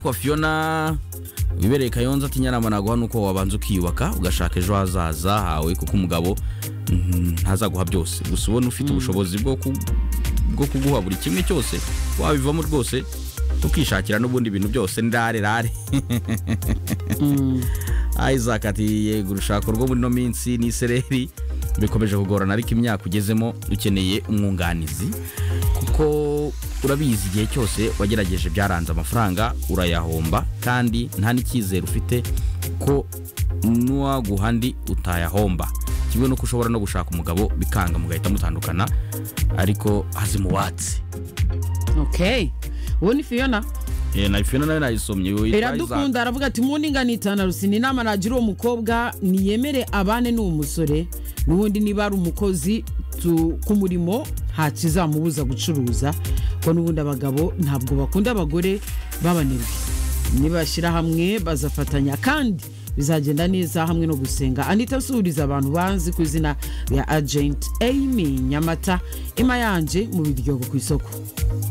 kwa Fiona wibereye Kayonza ati Nyanama naguha nuko wabanza ukiyubaka ugashaka ejo hazaza hawe kuko umugabo ntazaguha byose gusa ubona ufite ubushobozi bwo kuguha buri kimwe cyose wabivamo rwose ukishakira n'ubundi bintu byose ndarerare. Isaac ati yego urushako rwo muri no minsi ni sereri bikomeje kugorana ariko imyaka ugezemo ukeneye umwunganizi kuko urabizi igihe cyose wagerageje byaranze amafaranga urayahomba kandi nta n'ikizere ufite ko nuwaguhandi utayahomba kimwe no kushobora no gushaka umugabo bikanga mugahita mutandukana ariko hazimuwatsi. Okay, uwo ni Fiona. Na Fiona nawe nayisomye iradukunda aravuga ati muninga nitana rusini nama nagira uwo mukobwa niyemere abane n'uwo musore n'ubundi niba ari umukozi ku murimo hakizamubuza gucuruza ko n'ubundi abagabo ntabwo bakunda abagore babanebwe nibashira hamwe bazafatanya kandi bizagenda neza hamwe no gusenga. Anita Suriza abantu banzi ku izina ya Agent Amy Nyamata Ima yanje mu biryogo ku isoko.